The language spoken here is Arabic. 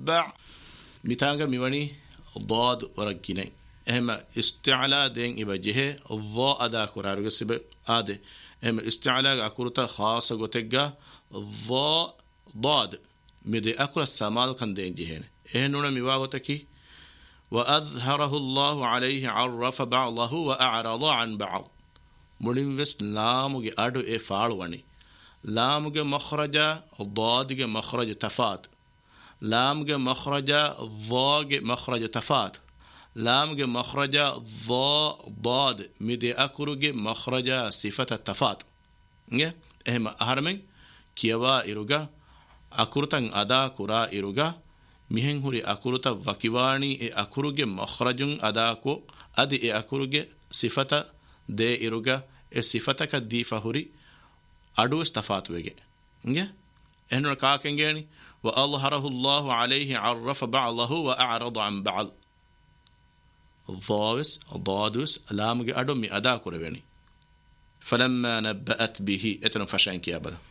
نبع متانغ ميوني ضاد ورقيني اهما استعلا دين ابجه الضاء ادا كرارغ سب اده اهما استعلا اكورتا خاصه غوتغا الضاء ضاد مدي اكل السمال كان دين جهن اهنونا ميواغوتكي واظهره الله عليه عرف بعضه واعرض عن بعض مولينوس لامغ ادو اي فالوني لامغ مخرج ضادغ مخرج تفات لامغ مخرج ضاغ مخرج تفات لامغ مخرج ضاء ضاد مدي اكرغ مخرج صفه تفات نيه اهم اهرمن كيوا ايرغا اكورتن ادا كورا ايرغا ميهن هوري اكورتا وكيواني اي اكرغ مخرجن ادا كو ادي اي اكرغ صفه دي ايرغا اي صفتك دي فهوري ادو استفات ويگه نيه اهنر كاكنگيني وأظهره الله عليه عرف بعضه وأعرض عن بعض الضاوس الضادوس لامغ أدو مي أدا كوربيني فلما نبأت به اتن فشان كي أبدا